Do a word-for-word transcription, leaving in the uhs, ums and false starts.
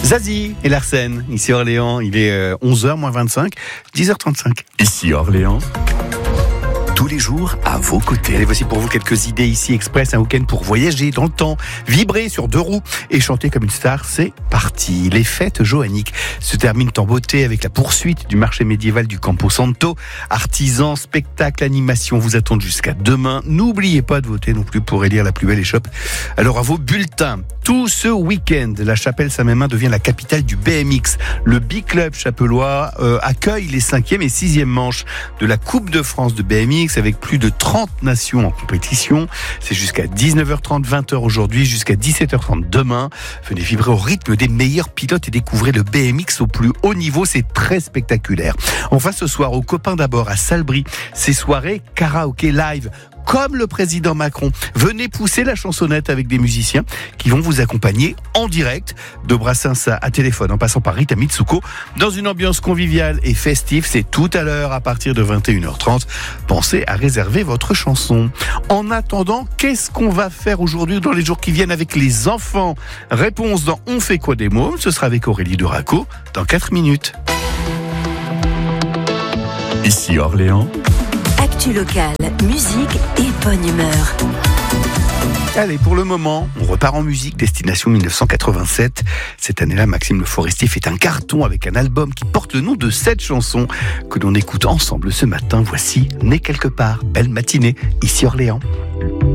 Zazie et Larsen, ici Orléans, il est onze heures moins vingt-cinq, dix heures trente-cinq. Ici Orléans, tous les jours à vos côtés. Et voici pour vous quelques idées ici express, un week-end pour voyager dans le temps, vibrer sur deux roues et chanter comme une star, c'est parti. Les fêtes johanniques se terminent en beauté avec la poursuite du marché médiéval du Campo Santo. Artisans, spectacles, animations vous attendent jusqu'à demain. N'oubliez pas de voter non plus pour élire la plus belle échoppe. Alors à vos bulletins. Tout ce week-end, la Chapelle-Saint-Mémin devient la capitale du B M X. Le Biclub Chapellois euh, accueille les cinquième et sixième manches de la Coupe de France de B M X avec plus de trente nations en compétition. C'est jusqu'à dix-neuf heures trente, vingt heures aujourd'hui, jusqu'à dix-sept heures trente demain. Venez vibrer au rythme des meilleurs pilotes et découvrez le B M X au plus haut niveau. C'est très spectaculaire. Enfin, ce soir, aux copains d'abord à Salbris, ces soirées karaoké live. Comme le président Macron, venez pousser la chansonnette avec des musiciens qui vont vous accompagner en direct, de Brassens à Téléphone, en passant par Rita Mitsuko, dans une ambiance conviviale et festive. C'est tout à l'heure à partir de vingt et une heures trente. Pensez à réserver votre chanson. En attendant, qu'est-ce qu'on va faire aujourd'hui dans les jours qui viennent avec les enfants? Réponse dans On fait quoi des mômes? Ce sera avec Aurélie Duraco dans quatre minutes. Ici Orléans, actu locale, musique et bonne humeur. Allez, pour le moment, on repart en musique, destination dix-neuf cent quatre-vingt-sept. Cette année-là, Maxime Le Forestier fait un carton avec un album qui porte le nom de cette chanson que l'on écoute ensemble ce matin. Voici Né quelque part. Belle matinée, ici Orléans.